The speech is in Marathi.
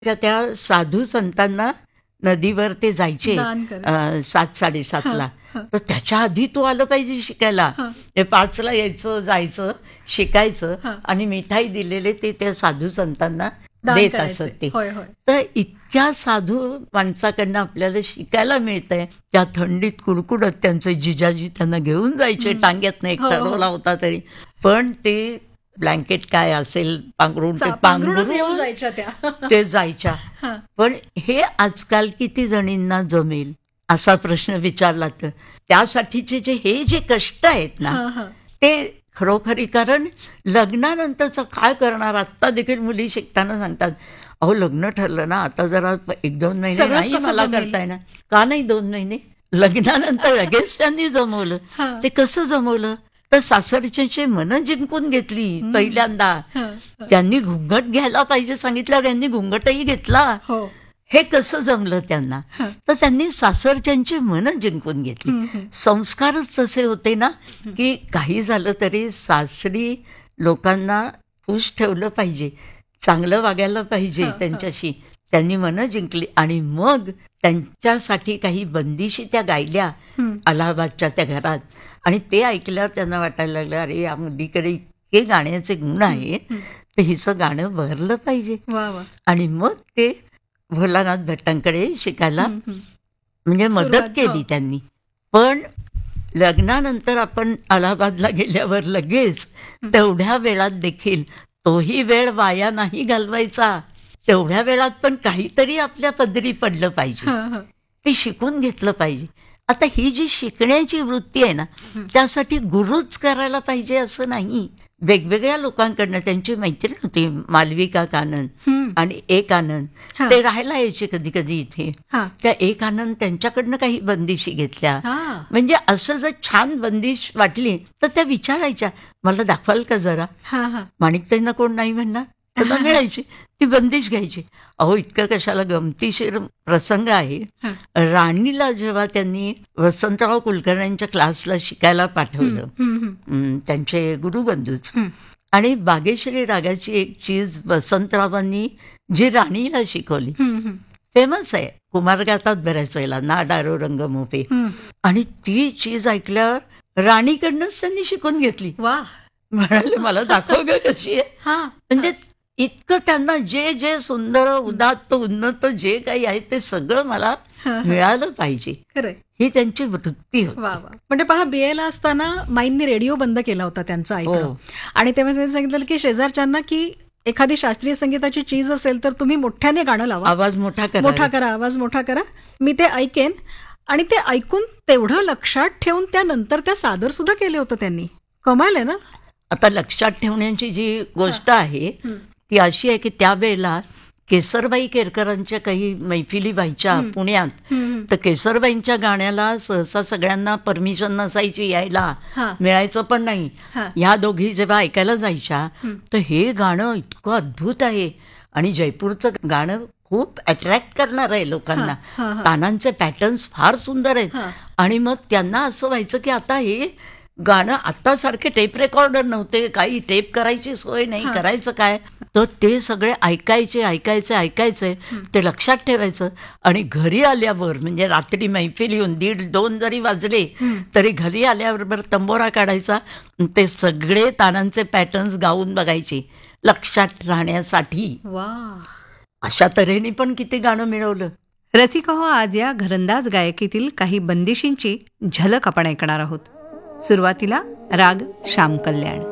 त्या साधू संतांना नदीवर ते जायचे दान करायचं. 7:00-7:30ला. तर त्याच्या आधी तू आलं पाहिजे शिकायला. 5ला यायचं, जायचं, शिकायचं आणि मिठाई दिलेले ते त्या साधू संतांना दान देत करायचे. असत ते. होय होय. तर इतक्या साधू माणसाकडनं आपल्याला शिकायला मिळतंय. त्या थंडीत कुडकुडत त्यांचे जिजाजी त्यांना घेऊन जायचे टांग्यातनं, एक हो, हो. ठरवला होता तरी. पण ते ब्लँकेट काय असेल पांघरून ते पांघरूणच येऊन पांघरून जायच्या त्या. ते जायच्या. हा. पण हे आजकाल किती जणींना जमेल असा प्रश्न विचारला तर त्यासाठीचे हे जे कष्ट आहेत ना हा, हा. ते खरोखरी, कारण लग्नानंतरचं काय करणार. आत्ता देखील मुली शिकताना सांगतात, अहो लग्न ठरलं ना आता जरा 1-2 महिने सगळंच नाही कसं मला जमेल? करताय ना. का नाही 2 महिने? लग्नानंतर लगेच त्यांनी जमवलं. हा. ते कसं जमवलं? तर सासरच्याची मनं जिंकून घेतली पहिल्यांदा. हा, हा. त्यांनी घुंगट घ्यायला पाहिजे सांगितल्यावर त्यांनी घुंगटही घेतला. हो. हे कसं जमलं त्यांना? हा. तर त्यांनी सासरच्यांची मनं जिंकून घेतली. संस्कारच तसे होते ना की काही झालं तरी सासरी लोकांना खुश ठेवलं पाहिजे, चांगलं वागायला पाहिजे त्यांच्याशी. त्यांनी मनं जिंकली आणि मग त्यांच्यासाठी काही बंदिशी त्या गायल्या अलाहाबादच्या त्या घरात. आणि ते ऐकल्यावर त्यांना वाटायला लागलं, अरे या मुलीकडे इतके गाण्याचे गुण आहेत तर हिचं गाणं बहरलं पाहिजे. वा वा. आणि मग ते भोलानाथ भट्टांकडे शिकायला म्हणजे मदत सुरुवात, केली हो. त्यांनी. पण लग्नानंतर आपण अलाहाबादला गेल्यावर लगेच तेवढ्या वेळात देखील तोही वेळ वाया नाही घालवायचा. तेवढ्या वेळात पण काहीतरी आपल्या पदरी पडलं पाहिजे, हा, हा. ते शिकून घेतलं पाहिजे. आता ही जी शिकण्याची वृत्ती आहे ना त्यासाठी गुरुच करायला पाहिजे असं नाही. वेगवेगळ्या लोकांकडनं त्यांची मैत्रीण होती, मालविका कानन आणि एक आनंद. हा. ते राहायला यायचे कधी कधी इथे. हा. त्या एक आनंद त्यांच्याकडनं काही बंदिशी घेतल्या. हा. म्हणजे असं जर छान बंदिश वाटली तर त्या विचारायच्या, मला दाखवाल का जरा? हा, हा. माणिकताईंना कोण नाही म्हणणार? त्यांना मिळायची ती बंदिश घ्यायची. अहो इतकं कशाला, गमतीशीर प्रसंग आहे. राणीला जेव्हा त्यांनी वसंतराव कुलकर्ण्यांच्या क्लासला शिकायला पाठवलं, त्यांचे गुरुबंधूच, आणि बागेश्वरी रागाची एक चीज वसंतरावांनी जी राणीला शिकवली, फेमस आहे, कुमार गातात बऱ्याच वेळेला, ना डारो रंग मोपे. आणि ती चीज ऐकल्यावर राणीकडनंच त्यांनी शिकून घेतली. वा. म्हणाले मला दाखव ग कशी आहे. हा. म्हणजे इतकं त्यांना जे जे सुंदर उदात्त उन्नत जे काही आहे ते सगळं मला मिळालं पाहिजे, खरंय. ही त्यांची वृत्ती होती. वा वा. म्हणजे पहा, बीएला असताना माईंनी रेडिओ बंद केला होता त्यांचा ऐकणं. हो. आणि तेव्हा त्यांनी सांगितलं की शेजारच्यांना की एखादी शास्त्रीय संगीताची चीज असेल तर तुम्ही मोठ्याने गाणं लावा, आवाज मोठा मोठा करा, आवाज मोठा करा, मी ते ऐकेन. आणि ते ऐकून तेवढं लक्षात ठेवून त्यानंतर त्या सादर सुद्धा केले होतं त्यांनी. कमाल आहे ना. आता लक्षात ठेवण्याची जी गोष्ट आहे ती अशी आहे की त्यावेळेला केसरबाई केरकरांच्या काही मैफिली व्हायच्या पुण्यात. तर केसरबाईंच्या गाण्याला सहसा सगळ्यांना परमिशन नसायची यायला, मिळायचं पण नाही. ह्या दोघी जेव्हा ऐकायला जायच्या तर हे गाणं इतकं अद्भुत आहे आणि जयपूरचं गाणं खूप अट्रॅक्ट करणार आहे लोकांना. तानांचे पॅटर्न्स फार सुंदर आहेत. आणि मग त्यांना असं व्हायचं की आता हे गाणं, आता सारखे टेप रेकॉर्डर नव्हते, काही टेप करायची सोय नाही, करायचं काय. तर ते सगळे ऐकायचे, ते लक्षात ठेवायचं. आणि घरी आल्यावर म्हणजे रात्री मैफिल येऊन 1:30-2 जरी वाजले तरी घरी आल्याबरोबर तंबोरा काढायचा, ते सगळे तानांचे पॅटर्न्स गाऊन बघायचे लक्षात राहण्यासाठी. वा. अशा तऱ्हेने पण किती गाणं मिळवलं. रसिका हो, आज या घरंदाज गायकीतील काही बंदिशींची झलक आपण ऐकणार आहोत. सुरुवातीला राग श्याम कल्याण.